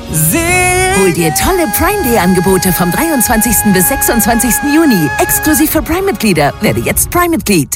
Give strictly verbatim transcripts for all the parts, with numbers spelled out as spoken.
Hol dir tolle Prime Day Angebote vom dreiundzwanzigsten bis sechsundzwanzigsten Juni. Exklusiv für Prime-Mitglieder. Werde jetzt Prime-Mitglied.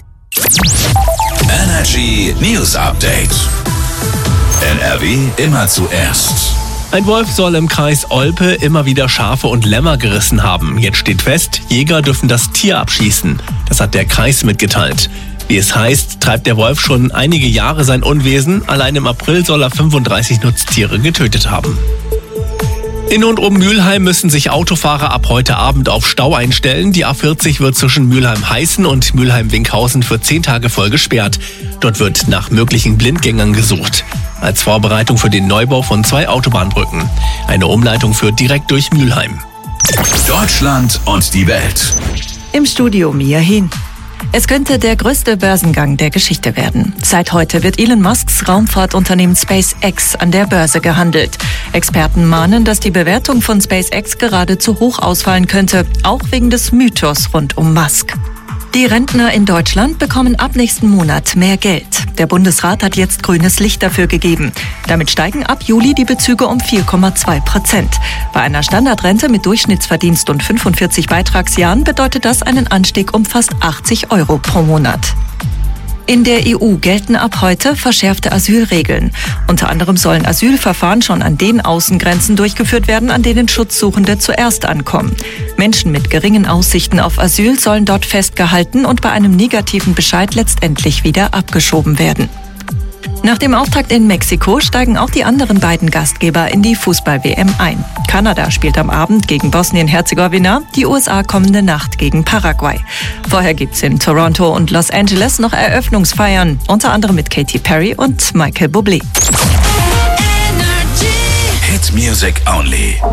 Energy News Update. N R W immer zuerst. Ein Wolf soll im Kreis Olpe immer wieder Schafe und Lämmer gerissen haben. Jetzt steht fest, Jäger dürfen das Tier abschießen. Das hat der Kreis mitgeteilt. Wie es heißt, treibt der Wolf schon einige Jahre sein Unwesen. Allein im April soll er fünfunddreißig Nutztiere getötet haben. In und um Mülheim müssen sich Autofahrer ab heute Abend auf Stau einstellen. Die A vierzig wird zwischen Mülheim-Heißen und Mülheim-Winkhausen für zehn Tage voll gesperrt. Dort wird nach möglichen Blindgängern gesucht. Als Vorbereitung für den Neubau von zwei Autobahnbrücken. Eine Umleitung führt direkt durch Mülheim. Deutschland und die Welt. Im Studio Mia Hin. Es könnte der größte Börsengang der Geschichte werden. Seit heute wird Elon Musks Raumfahrtunternehmen SpaceX an der Börse gehandelt. Experten mahnen, dass die Bewertung von SpaceX gerade zu hoch ausfallen könnte, auch wegen des Mythos rund um Musk. Die Rentner in Deutschland bekommen ab nächsten Monat mehr Geld. Der Bundesrat hat jetzt grünes Licht dafür gegeben. Damit steigen ab Juli die Bezüge um vier Komma zwei Prozent. Bei einer Standardrente mit Durchschnittsverdienst und fünfundvierzig Beitragsjahren bedeutet das einen Anstieg um fast achtzig Euro pro Monat. In der E U gelten ab heute verschärfte Asylregeln. Unter anderem sollen Asylverfahren schon an den Außengrenzen durchgeführt werden, an denen Schutzsuchende zuerst ankommen. Menschen mit geringen Aussichten auf Asyl sollen dort festgehalten und bei einem negativen Bescheid letztendlich wieder abgeschoben werden. Nach dem Auftakt in Mexiko steigen auch die anderen beiden Gastgeber in die Fußball-W M ein. Kanada spielt am Abend gegen Bosnien-Herzegowina, die U S A kommende Nacht gegen Paraguay. Vorher gibt's in Toronto und Los Angeles noch Eröffnungsfeiern, unter anderem mit Katy Perry und Michael Bublé. Hit Music Only.